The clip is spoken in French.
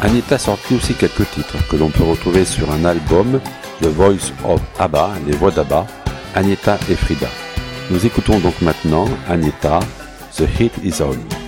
Agnetha sortit aussi quelques titres que l'on peut retrouver sur un album, The Voice of ABBA, les voix d'ABBA, Agnetha et Frida. Nous écoutons donc maintenant Agnetha, The Heat Is On.